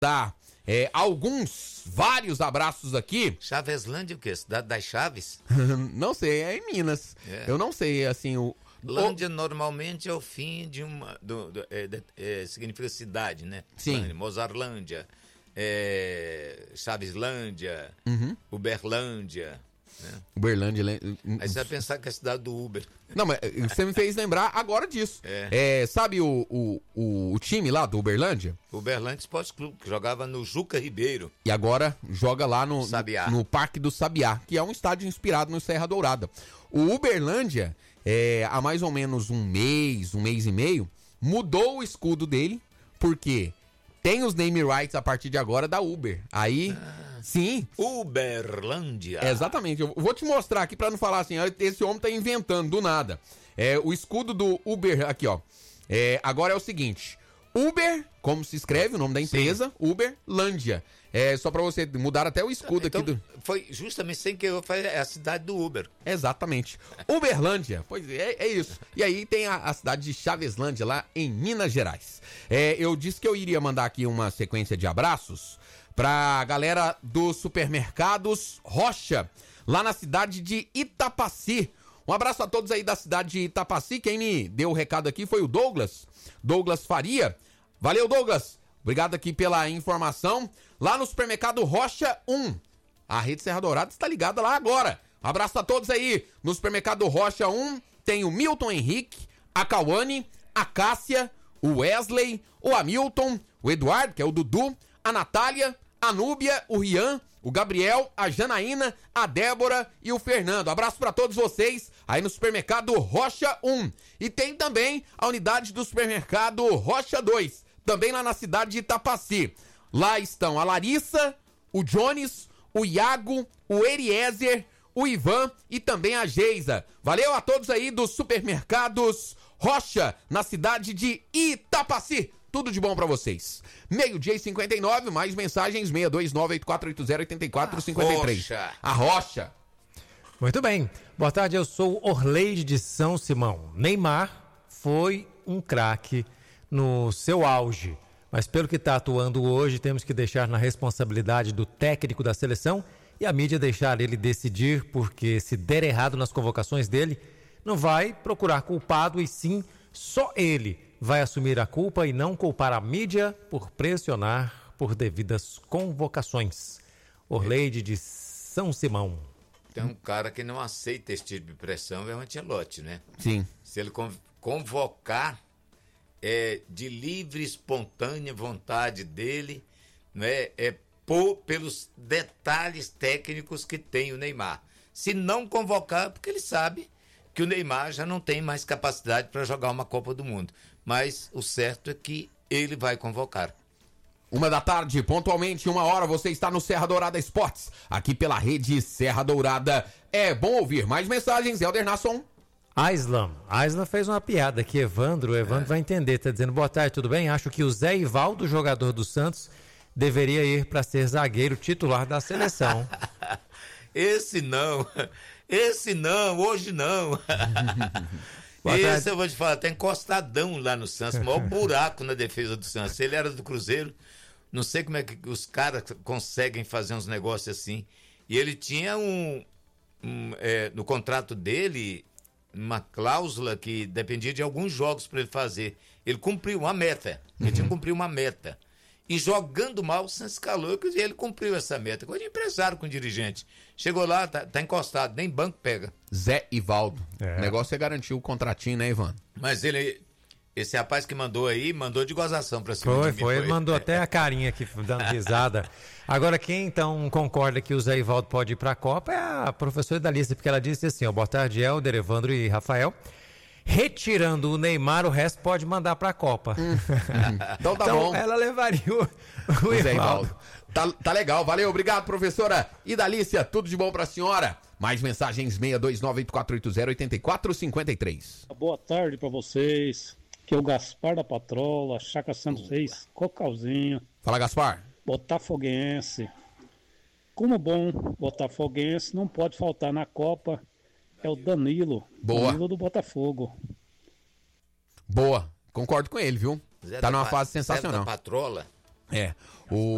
dar vários abraços aqui. Chaveslândia, o quê? Cidade das Chaves? Não sei, é em Minas. Eu não sei, assim, Lândia normalmente é o fim de uma... significa cidade, né? Sim. Mozarlândia, Chaveslândia, Uberlândia, né? Uberlândia. Aí você vai pensar que é a cidade do Uber. Não, mas você me fez lembrar agora disso. Sabe o time lá do Uberlândia? Uberlândia Esporte Clube, que jogava no Juca Ribeiro. E agora joga lá no Parque do Sabiá, que é um estádio inspirado no Serra Dourada. O Uberlândia, há mais ou menos um mês e meio, mudou o escudo dele, porque tem os name rights a partir de agora da Uber. Aí, sim. Uberlândia. Exatamente. Eu vou te mostrar aqui pra não falar assim, esse homem tá inventando do nada. O escudo do Uber, aqui ó. Agora é o seguinte. Uber, como se escreve o nome da empresa, sim. Uberlândia. Só pra você mudar até o escudo então, aqui do... Foi justamente sem que eu falei, é a cidade do Uber. Exatamente. Uberlândia, pois é isso. E aí tem a cidade de Chaveslândia, lá em Minas Gerais. Eu disse que eu iria mandar aqui uma sequência de abraços pra galera dos supermercados Rocha, lá na cidade de Itapaci. Um abraço a todos aí da cidade de Itapaci. Quem me deu o recado aqui foi o Douglas Faria. Valeu, Douglas. Obrigado aqui pela informação. Lá no supermercado Rocha 1. A Rede Serra Dourada está ligada lá agora. Um abraço a todos aí. No supermercado Rocha 1 tem o Milton Henrique, a Cauane, a Cássia, o Wesley, o Hamilton, o Eduardo, que é o Dudu, a Natália, a Núbia, o Rian, o Gabriel, a Janaína, a Débora e o Fernando. Abraço pra todos vocês aí no supermercado Rocha 1. E tem também a unidade do supermercado Rocha 2, também lá na cidade de Itapaci. Lá estão a Larissa, o Jones, o Iago, o Eliezer, o Ivan e também a Geisa. Valeu a todos aí dos supermercados Rocha, na cidade de Itapaci. Tudo de bom pra vocês. 12h59, mais mensagens, 629-8480-8453. A Rocha. Muito bem. Boa tarde, eu sou Orleide de São Simão. Neymar foi um craque no seu auge, mas pelo que está atuando hoje, temos que deixar na responsabilidade do técnico da seleção e a mídia deixar ele decidir, porque se der errado nas convocações dele, não vai procurar culpado e sim só ele vai assumir a culpa e não culpar a mídia por pressionar por devidas convocações. Orleide de São Simão. Tem um cara que não aceita esse tipo de pressão, é o Ancelotti, né? Sim. Se ele convocar de livre, espontânea vontade dele, né, pelos detalhes técnicos que tem o Neymar. Se não convocar, porque ele sabe que o Neymar já não tem mais capacidade para jogar uma Copa do Mundo. Mas o certo é que ele vai convocar. 13h, pontualmente 1h, você está no Serra Dourada Esportes, aqui pela rede Serra Dourada. É bom ouvir mais mensagens, Helder Nasson. Aislan fez uma piada aqui, Evandro vai entender, tá dizendo, boa tarde, tudo bem? Acho que o Zé Ivaldo, jogador do Santos, deveria ir para ser zagueiro titular da seleção. Esse não, hoje não. Esse eu vou te falar, tá encostadão lá no Santos, o maior buraco na defesa do Santos. Ele era do Cruzeiro, não sei como é que os caras conseguem fazer uns negócios assim. E ele tinha no contrato dele uma cláusula que dependia de alguns jogos para ele fazer. Ele cumpriu uma meta, ele tinha que cumprir uma meta. E jogando mal, o Santos escalou, e ele cumpriu essa meta. Coisa de empresário com dirigente. Chegou lá, tá encostado, nem banco pega. Zé Ivaldo. O negócio é garantir o contratinho, né, Ivan? Mas esse rapaz que mandou aí, mandou de gozação pra cima. Foi. Ele mandou até a carinha aqui, dando risada. Agora, quem então concorda que o Zé Ivaldo pode ir pra Copa é a professora Dalícia, porque ela disse assim, boa tarde, Helder, Evandro e Rafael. Retirando o Neymar, o resto pode mandar pra Copa. Então tá bom. Ela levaria o Zé Ivaldo. Tá legal, valeu, obrigado, professora Idalícia, tudo de bom pra senhora. Mais mensagens, 629-8480-8453. Boa tarde pra vocês, que é o Gaspar da Patrola, Chácara Santos Reis, Cocalzinho. Fala, Gaspar. Botafoguense. Como bom botafoguense, não pode faltar na Copa, é o Danilo. Boa. Danilo do Botafogo. Boa, concordo com ele, viu? Tá numa fase sensacional. Zé da Patrola.